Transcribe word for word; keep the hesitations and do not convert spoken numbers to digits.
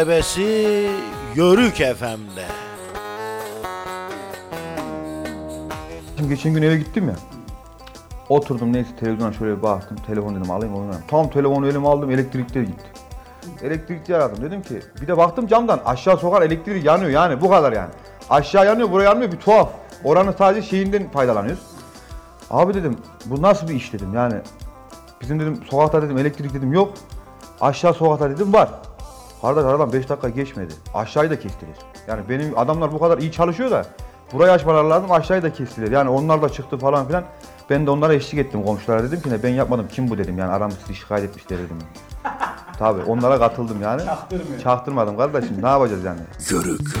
Bebesi Yörük F M'de. Şimdi geçen gün eve gittim ya. Oturdum neyse televizyona şöyle bir baktım. Telefon dedim alayım oynayayım. Tam telefonu elime aldım, elektrikler gitti. Elektrikçi aradım, dedim ki bir de baktım camdan aşağı sokar elektrik yanıyor, yani bu kadar yani. Aşağı yanıyor, buraya yanmıyor, bir tuhaf. Oranın sadece şeyinden faydalanıyoruz. Abi dedim bu nasıl bir iş dedim, yani bizim dedim sokakta dedim elektrik dedim yok. Aşağı sokakta dedim var. Kardeş aradan beş dakika geçmedi. Aşağıyı da kestiler. Yani benim adamlar bu kadar iyi çalışıyor da burayı açmaları lazım, aşağıyı da kestiler. Yani onlar da çıktı falan filan. Ben de onlara eşlik ettim, komşulara dedim ki ne ben yapmadım, kim bu dedim, yani aramı sizi şikayet etmişler dedim. Tabii onlara katıldım yani. Çaktırmıyor. Çaktırmadım kardeşim, ne yapacağız yani. Yörük.